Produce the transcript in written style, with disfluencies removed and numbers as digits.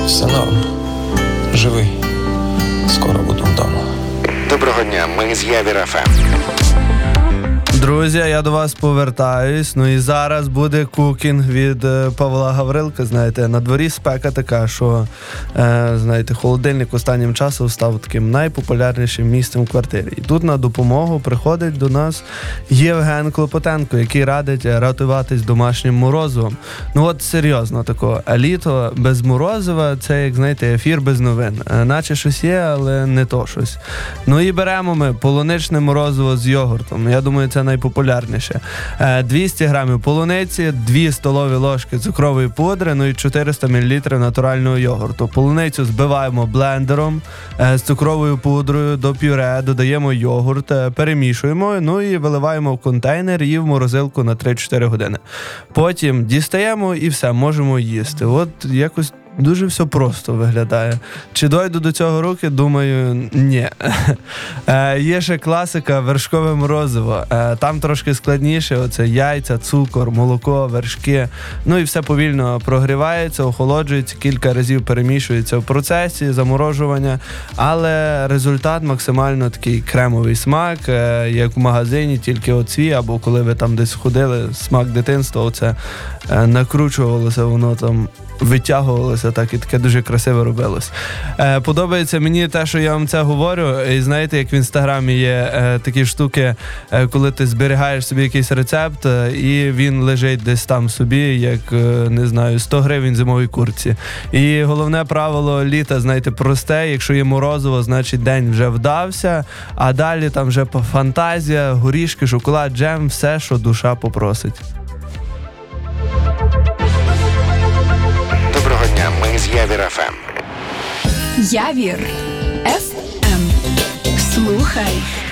Все норм. Живий. Скоро буду вдома. Доброго дня, ми з Явір ФМ. Друзі, я до вас повертаюсь. Ну і зараз буде кукінг від Павла Гаврилка. Знаєте, на дворі спека така, що, знаєте, холодильник останнім часом став таким найпопулярнішим місцем в квартирі. І тут на допомогу приходить до нас Євген Клопотенко, який радить рятуватись домашнім морозивом. Ну от серйозно такого. А літо без морозива – це, як, знаєте, ефір без новин. Наче щось є, але не то щось. Ну і беремо ми полуничне морозиво з йогуртом. Я думаю, це найпопулярніше. 200 грамів полуниці, 2 столові ложки цукрової пудри, ну і 400 мл натурального йогурту. Полуницю збиваємо блендером з цукровою пудрою до пюре, додаємо йогурт, перемішуємо, ну і виливаємо в контейнер і в морозилку на 3-4 години. Потім дістаємо і все, можемо їсти. От якось дуже все просто виглядає. Чи дойду до цього руки? Думаю, ні. Є ще класика вершкове морозиво. Там трошки складніше. Оце яйця, цукор, молоко, вершки. Ну і все повільно прогрівається, охолоджується, кілька разів перемішується в процесі заморожування. Але результат максимально такий кремовий смак, як в магазині, тільки оцві, або коли ви там десь ходили, смак дитинства, оце накручувалося, воно там витягувалося так і таке дуже красиво робилось. Подобається мені те, що я вам це говорю. І знаєте, як в Інстаграмі є такі штуки, коли ти зберігаєш собі якийсь рецепт, і він лежить десь там собі, як, не знаю, 100 гривень зимовій куртці. І головне правило літа, знаєте, просте. Якщо є морозиво, значить день вже вдався, а далі там вже фантазія, горішки, шоколад, джем, все, що душа попросить. Доброго дня, ми з Явір ФМ. Явір ФМ. Слухай